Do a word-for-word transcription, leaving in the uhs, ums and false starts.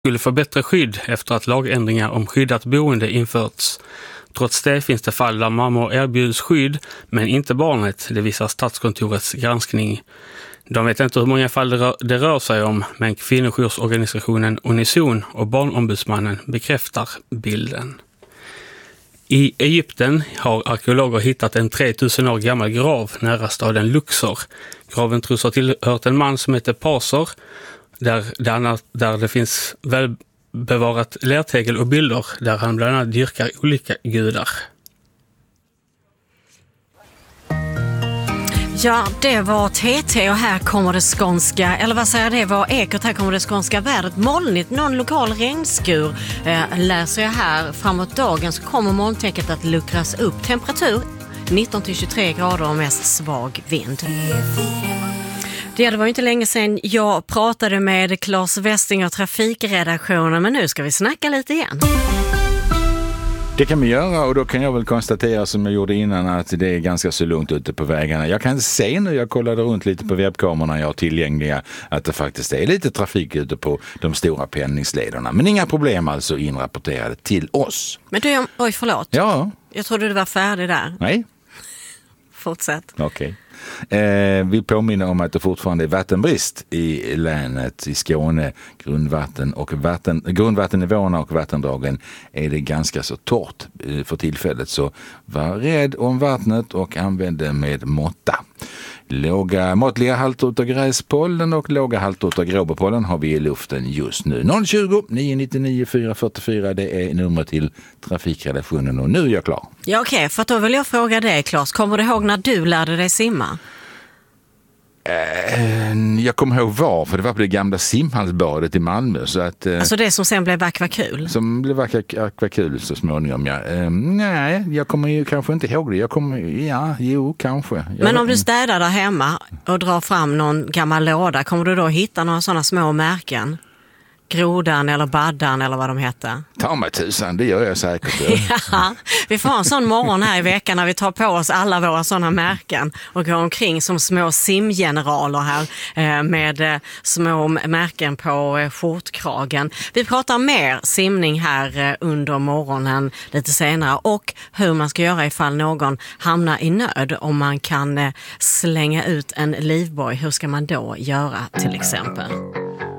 skulle få bättre skydd efter att lagändringar om skyddat boende införts. Trots det finns det fall där mammor erbjuds skydd, men inte barnet, det visar Statskontorets granskning. De vet inte hur många fall det rör, det rör sig om, men kvinnojoursorganisationen Unison och Barnombudsmannen bekräftar bilden. I Egypten har arkeologer hittat en tre tusen år gammal grav nära staden Luxor. Graven tros ha tillhört en man som heter Paser, där, där, där det finns välbevarat lärtegel och bilder där han bland annat dyrkar olika gudar. Ja, det var T T och här kommer det skånska, eller vad säger det var Ekot, här kommer det skånska vädret. Molnigt, någon lokal regnskur eh, läser jag här. Framåt dagen så kommer molntäcket att luckras upp. Temperatur nitton till tjugotre grader och mest svag vind. Det var ju inte länge sedan jag pratade med Claes Westing av trafikredaktionen, men nu ska vi snacka lite igen. Det kan vi göra, och då kan jag väl konstatera som jag gjorde innan att det är ganska så lugnt ute på vägarna. Jag kan se nu, jag kollade runt lite på webbkamerorna jag har tillgängliga, att det faktiskt är lite trafik ute på de stora pendlingslederna. Men inga problem alltså inrapporterade till oss. Men du, oj förlåt. Ja. Jag trodde du var färdig där. Nej. Fortsätt. Okej. Okay. Eh, vi påminner om att det fortfarande är vattenbrist i länet, i Skåne. Grundvatten och vatten, grundvattennivåerna och vattendragen är det ganska så torrt eh, för tillfället. Så var rädd om vattnet och använd det med måtta. Låga, måttliga halter av gräspollen och låga halter av gråbepollen har vi i luften just nu. noll tjugo, nio nittionio, fyra fyrtiofyra, det är nummer till trafikredaktionen, och nu är jag klar. Ja, okej, okay, för då vill jag fråga dig, Claes, kommer du ihåg när du lärde dig simma? Uh, jag kommer ihåg var, för det var på det gamla simhallsbadet i Malmö. Så att, uh, alltså det som sen blev akvakul? Som blev akvakul så småningom, ja. Uh, nej, jag kommer ju kanske inte ihåg det. Jag kommer, ja, jo, kanske. Jag Men om vet, du städar där hemma och drar fram någon gammal låda, kommer du då hitta några sådana små märken? Grodan eller baddan eller vad de heter. Ta mig tusan, det gör jag säkert. Ja, vi får en sån morgon här i veckan när vi tar på oss alla våra sådana märken och går omkring som små simgeneraler här eh, med eh, små märken på eh, skjortkragen. Vi pratar mer simning här eh, under morgonen lite senare, och hur man ska göra ifall någon hamnar i nöd, om man kan eh, slänga ut en livboj. Hur ska man då göra till exempel?